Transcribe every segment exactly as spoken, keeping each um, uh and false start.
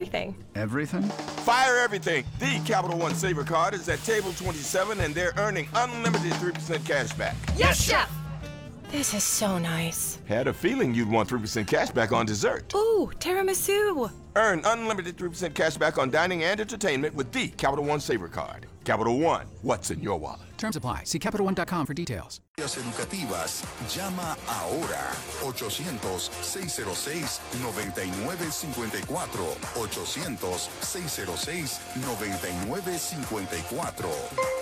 everything. Everything? Fire everything. The Capital One Saver Card is at table twenty-seven, and they're earning unlimited three percent cash back. Yes, Chef! This is so nice. Had a feeling you'd want three percent cash back on dessert. Ooh, tiramisu. Earn unlimited three percent cash back on dining and entertainment with the Capital One Saver Card. Capital One, what's in your wallet? Terms apply. See Capital One dot com for details. Educativas. Llama ahora. ochocientos, seiscientos seis, noventa y nueve cincuenta y cuatro. ochocientos, seiscientos seis, noventa y nueve cincuenta y cuatro.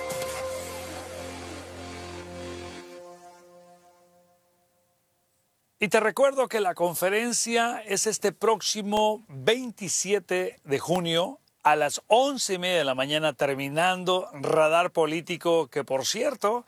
Y te recuerdo que la conferencia es este próximo veintisiete de junio a las once y media de la mañana, terminando Radar Político, que por cierto,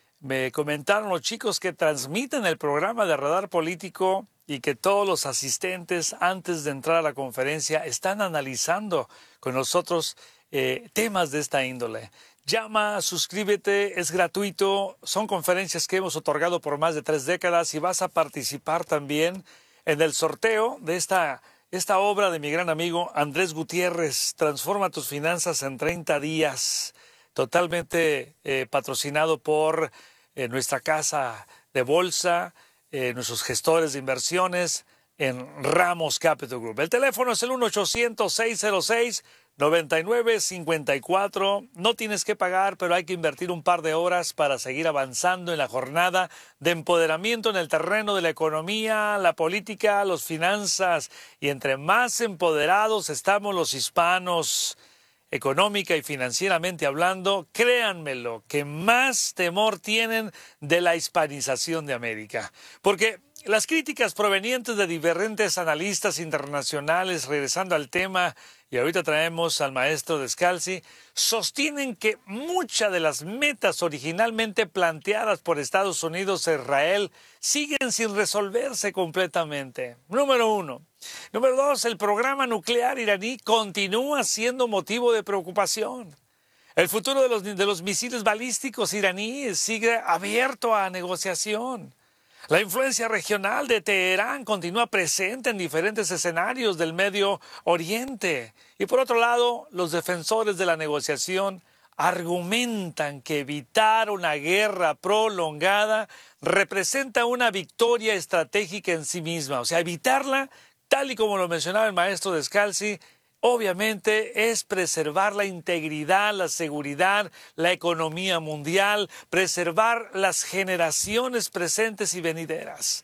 me comentaron los chicos que transmiten el programa de Radar Político y que todos los asistentes antes de entrar a la conferencia están analizando con nosotros eh, temas de esta índole. Llama, suscríbete, es gratuito, son conferencias que hemos otorgado por más de tres décadas y vas a participar también en el sorteo de esta, esta obra de mi gran amigo Andrés Gutiérrez, Transforma tus finanzas en treinta días, totalmente eh, patrocinado por eh, nuestra casa de bolsa, eh, nuestros gestores de inversiones en Ramos Capital Group. El teléfono es el uno ochocientos, seiscientos seis, noventa y nueve cincuenta y cuatro. No tienes que pagar, pero hay que invertir un par de horas para seguir avanzando en la jornada de empoderamiento en el terreno de la economía, la política, las finanzas. Y entre más empoderados estamos los hispanos, económica y financieramente hablando, créanmelo, que más temor tienen de la hispanización de América. Porque las críticas provenientes de diferentes analistas internacionales, regresando al tema, y ahorita traemos al maestro Descalzi, sostienen que muchas de las metas originalmente planteadas por Estados Unidos e Israel siguen sin resolverse completamente. Número uno. Número dos, el programa nuclear iraní continúa siendo motivo de preocupación. El futuro de los, de los misiles balísticos iraníes sigue abierto a negociación. La influencia regional de Teherán continúa presente en diferentes escenarios del Medio Oriente. Y por otro lado, los defensores de la negociación argumentan que evitar una guerra prolongada representa una victoria estratégica en sí misma. O sea, evitarla, tal y como lo mencionaba el maestro Descalzi, obviamente es preservar la integridad, la seguridad, la economía mundial, preservar las generaciones presentes y venideras.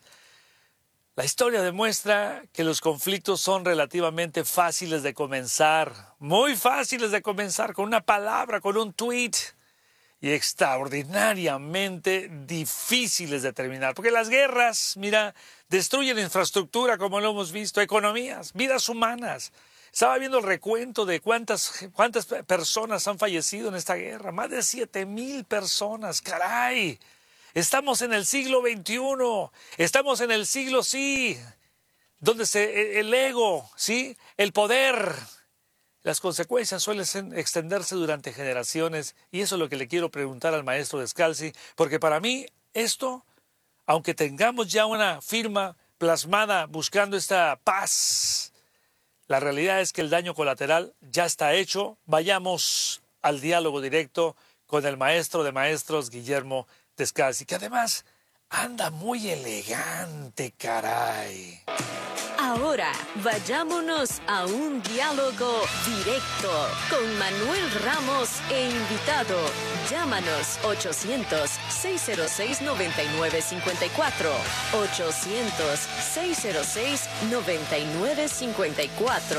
La historia demuestra que los conflictos son relativamente fáciles de comenzar, muy fáciles de comenzar con una palabra, con un tweet, y extraordinariamente difíciles de terminar. Porque las guerras, mira, destruyen infraestructura, como lo hemos visto, economías, vidas humanas. Estaba viendo el recuento de cuántas, cuántas personas han fallecido en esta guerra. Más de siete mil personas, caray. Estamos en el siglo veintiuno. Estamos en el siglo, sí, donde se, el ego, sí, el poder. Las consecuencias suelen extenderse durante generaciones. Y eso es lo que le quiero preguntar al maestro Descalzi. Porque para mí esto, aunque tengamos ya una firma plasmada buscando esta paz, la realidad es que el daño colateral ya está hecho. Vayamos al diálogo directo con el maestro de maestros, Guillermo Descalzi, que además anda muy elegante, caray. Ahora, vayámonos a un diálogo directo con Manuel Ramos e invitado. Llámanos ochocientos, seiscientos seis, noventa y nueve cincuenta y cuatro. ochocientos, seiscientos seis, noventa y nueve cincuenta y cuatro.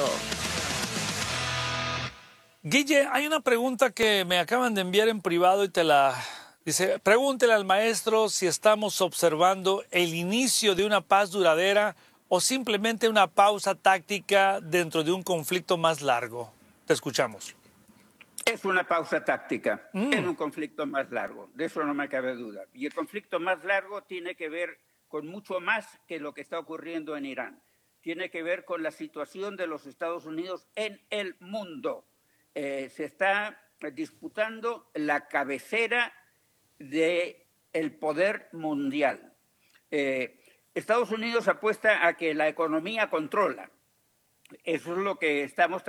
Guille, hay una pregunta que me acaban de enviar en privado y te la... Dice, pregúntele al maestro si estamos observando el inicio de una paz duradera o simplemente una pausa táctica dentro de un conflicto más largo. Te escuchamos. Es una pausa táctica Mm. en un conflicto más largo, de eso no me cabe duda. Y el conflicto más largo tiene que ver con mucho más que lo que está ocurriendo en Irán. Tiene que ver con la situación de los Estados Unidos en el mundo. Eh, se está disputando la cabecera del poder mundial. Eh, Estados Unidos apuesta a que la economía controla. Eso es lo que estamos